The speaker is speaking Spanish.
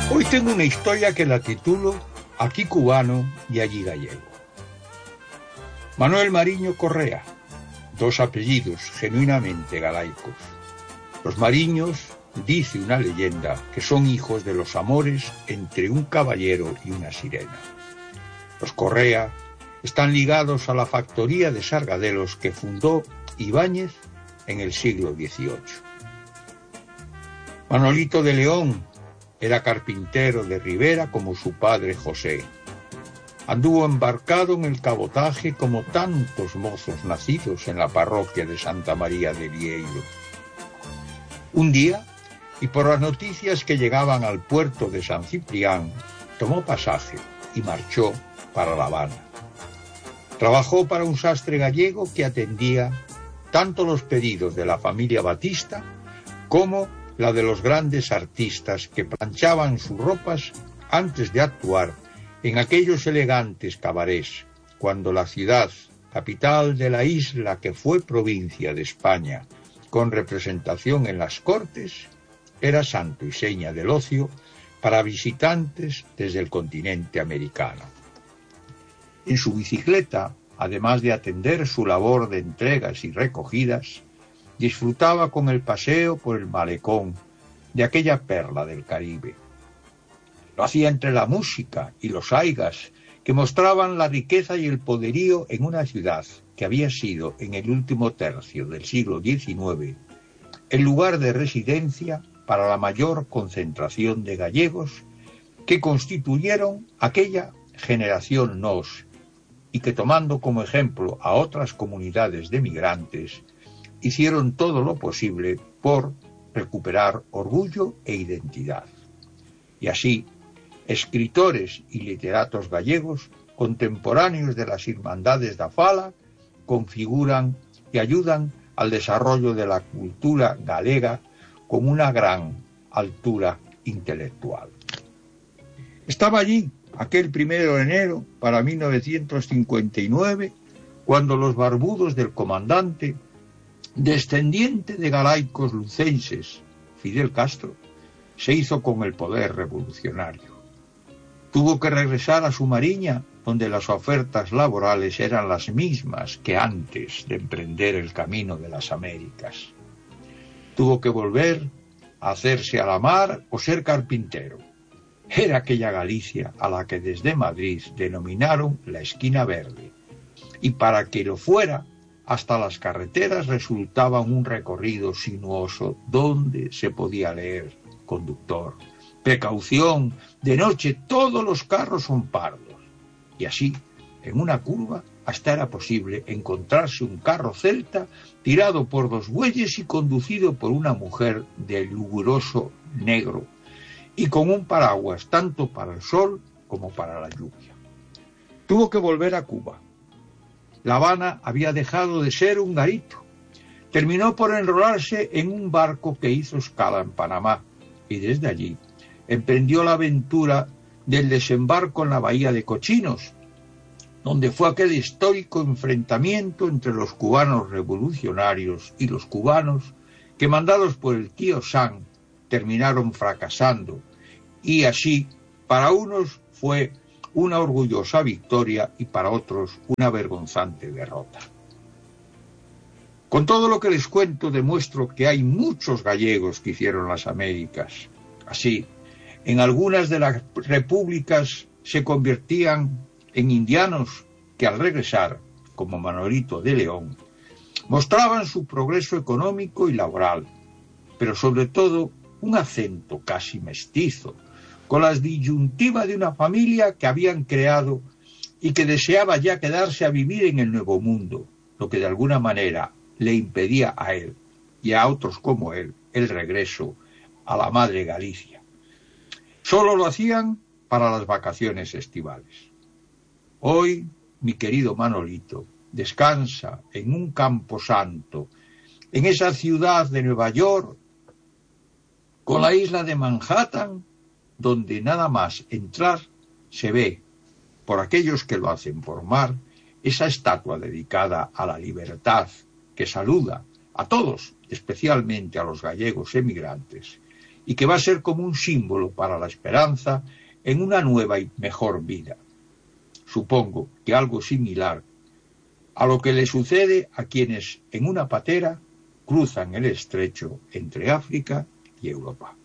Hoy tengo una historia que la titulo Aquí cubano y allí gallego. Manuel Mariño Correa, dos apellidos genuinamente galaicos. Los Mariños, dice una leyenda, que son hijos de los amores entre un caballero y una sirena. Los Correa están ligados a la factoría de sargadelos que fundó Ibáñez en el siglo XVIII. Manolito de León era carpintero de Ribera como su padre José. Anduvo embarcado en el cabotaje como tantos mozos nacidos en la parroquia de Santa María de Vieiro. Un día, y por las noticias que llegaban al puerto de San Ciprián, tomó pasaje y marchó para La Habana. Trabajó para un sastre gallego que atendía tanto los pedidos de la familia Batista como la de los grandes artistas que planchaban sus ropas antes de actuar en aquellos elegantes cabarets, cuando la ciudad, capital de la isla que fue provincia de España, con representación en las Cortes, era santo y seña del ocio para visitantes desde el continente americano. En su bicicleta, además de atender su labor de entregas y recogidas, disfrutaba con el paseo por el malecón de aquella perla del Caribe. Lo hacía entre la música y los aigas que mostraban la riqueza y el poderío en una ciudad que había sido, en el último tercio del siglo XIX, el lugar de residencia para la mayor concentración de gallegos que constituyeron aquella generación nos y que, tomando como ejemplo a otras comunidades de migrantes, hicieron todo lo posible por recuperar orgullo e identidad. Y así, escritores y literatos gallegos, contemporáneos de las Irmandades da Fala, configuran y ayudan al desarrollo de la cultura galega con una gran altura intelectual. Estaba allí aquel 1 de enero para 1959, cuando los barbudos del comandante, descendiente de galaicos lucenses, Fidel Castro, se hizo con el poder revolucionario. Tuvo que regresar a su Mariña, donde las ofertas laborales eran las mismas que antes de emprender el camino de las Américas. Tuvo que volver a hacerse a la mar o ser carpintero. Era aquella Galicia a la que desde Madrid denominaron la esquina verde, y para que lo fuera, hasta las carreteras resultaban un recorrido sinuoso donde se podía leer: conductor, precaución, de noche todos los carros son pardos. Y así, en una curva, hasta era posible encontrarse un carro celta tirado por 2 bueyes y conducido por una mujer de luguroso negro y con un paraguas tanto para el sol como para la lluvia. Tuvo que volver a Cuba. La Habana había dejado de ser un garito. Terminó por enrolarse en un barco que hizo escala en Panamá y desde allí emprendió la aventura del desembarco en la bahía de Cochinos, donde fue aquel histórico enfrentamiento entre los cubanos revolucionarios y los cubanos que, mandados por el tío Sam, terminaron fracasando, y así para unos fue una orgullosa victoria y para otros una vergonzante derrota. Con todo lo que les cuento demuestro que hay muchos gallegos que hicieron las Américas. Así, en algunas de las repúblicas se convertían en indianos que al regresar, como Manolito de León, mostraban su progreso económico y laboral, pero sobre todo un acento casi mestizo, con la disyuntiva de una familia que habían creado y que deseaba ya quedarse a vivir en el Nuevo Mundo, lo que de alguna manera le impedía a él y a otros como él el regreso a la madre Galicia. Solo lo hacían para las vacaciones estivales. Hoy, mi querido Manolito descansa en un camposanto, en esa ciudad de Nueva York, con la isla de Manhattan, donde nada más entrar se ve, por aquellos que lo hacen por mar, esa estatua dedicada a la libertad que saluda a todos, especialmente a los gallegos emigrantes, y que va a ser como un símbolo para la esperanza en una nueva y mejor vida. Supongo que algo similar a lo que le sucede a quienes en una patera cruzan el estrecho entre África y Europa.